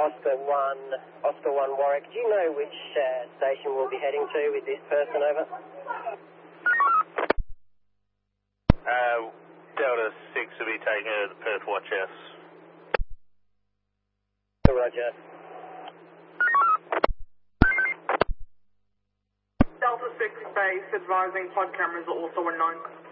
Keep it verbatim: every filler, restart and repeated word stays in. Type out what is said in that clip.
Oscar one, Oscar one Warwick. Do you know which uh, station we'll be heading to with this person, over? Uh, Delta six will be taking her to the Perth Watch House. Roger. Delta six base advising pod cameras are also unknown.